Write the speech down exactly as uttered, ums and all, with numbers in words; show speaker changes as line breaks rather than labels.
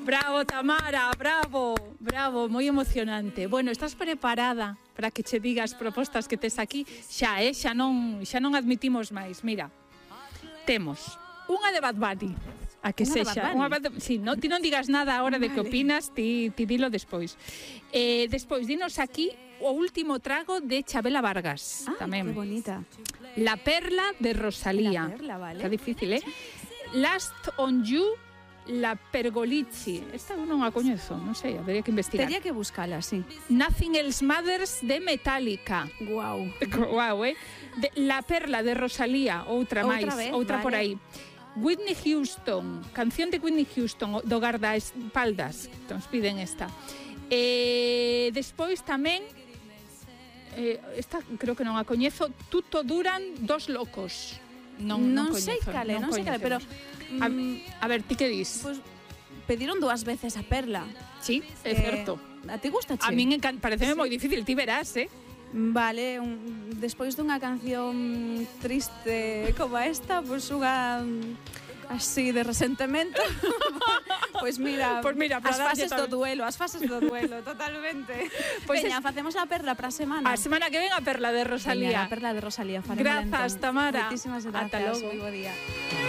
Bravo, Tamara, bravo, bravo, moi emocionante. Bueno, estás preparada para que che digas propostas que tes aquí? Xa, eh, xa non, xa non admitimos máis. Mira, temos unha de Bad Bunny, a que
Unha de
sexa,
Bad Bunny?
unha Bad Bunny. Sí, non, ti non digas nada agora de que
Vale.
opinas, ti, ti dilo despois. Eh, despois, dinos aquí o último trago de Chabela Vargas,
Ay,
tamén.
qué bonita.
La Perla de Rosalía.
La Perla, vale.
Está difícil, eh? Last on You, La Pergolizzi. Esta eu non a coñezo, non sei, habería que investigar.
Tería que buscala, sí.
Nothing Else Matters de Metallica.
Guau.
Guau, eh? De, La Perla de Rosalía, outra,
Outra
máis,
vez,
outra
vale.
por aí. Whitney Houston, canción de Whitney Houston, do guardaespaldas. Nos piden esta. Eh, despois tamén, eh, esta creo que non a coñezo, Tutto Duran Dos Locos. Non, non,
Non
coñezo,
sei cale, non sei cale, pero
A,
mm,
a ver, ti que dis?
pues, pediron dúas veces a Perla.
Sí, é
Eh,
certo.
A ti gusta,
A min encan- pareceme moi difícil, ti verás, eh?
Vale, un, despois dunha canción triste como esta, pois pues unha mm, así de resentimento. Pois pues mira,
Pois mira, para
as
darlle
fases do
tamén.
duelo, as fases do duelo, totalmente.
Pois
Veña,
es-
facemos a Perla para a semana.
A semana que ven a Perla de
Veña,
Rosalía.
a Perla de Rosalía. farémola
Grazas,
entón.
Tamara.
Moitísimas
Ata
grazas,
logo.
moi bo día.